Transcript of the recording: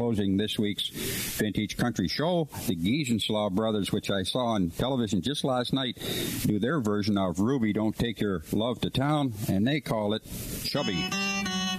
closing this week's Vintage Country Show. The Giesenslaw brothers, which I saw on television just last night, do their version of Ruby Don't Take Your Love to Town, and they call it Chubby.